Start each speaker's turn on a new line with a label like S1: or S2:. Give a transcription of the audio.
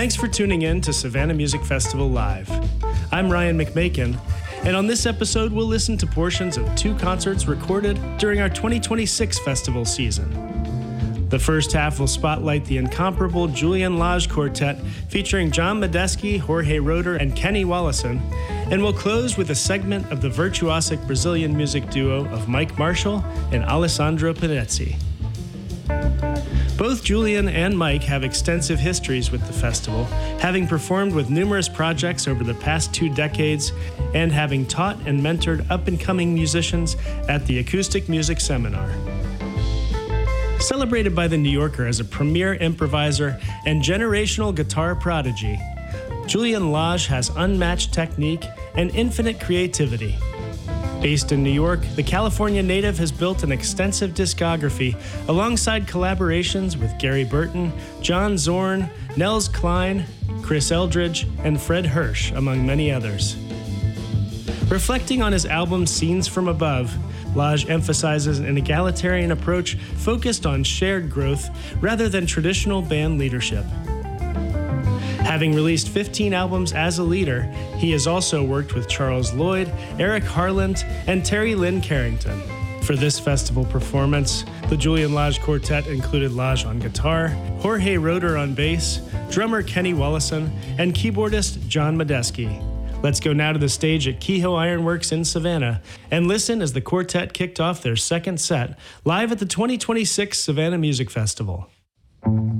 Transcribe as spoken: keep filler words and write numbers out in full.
S1: Thanks for tuning in to Savannah Music Festival Live. I'm Ryan McMakin, and on this episode we'll listen to portions of two concerts recorded during our twenty twenty-six festival season. The first half will spotlight the incomparable Julian Lage Quartet featuring John Medeski, Jorge Roeder, and Kenny Wollesen, and we'll close with a segment of the virtuosic Brazilian music duo of Mike Marshall and Alessandro Panezzi. Both Julian and Mike have extensive histories with the festival, having performed with numerous projects over the past two decades and having taught and mentored up-and-coming musicians at the Acoustic Music Seminar. Celebrated by The New Yorker as a premier improviser and generational guitar prodigy, Julian Lage has unmatched technique and infinite creativity. Based in New York, the California native has built an extensive discography alongside collaborations with Gary Burton, John Zorn, Nels Cline, Chris Eldridge, and Fred Hirsch, among many others. Reflecting on his album Scenes from Above, Lage emphasizes an egalitarian approach focused on shared growth rather than traditional band leadership. Having released fifteen albums as a leader, he has also worked with Charles Lloyd, Eric Harland, and Terry Lynn Carrington. For this festival performance, the Julian Lage Quartet included Lage on guitar, Jorge Roeder on bass, drummer Kenny Wollesen, and keyboardist John Medeski. Let's go now to the stage at Kehoe Ironworks in Savannah and listen as the quartet kicked off their second set live at the twenty twenty-six Savannah Music Festival.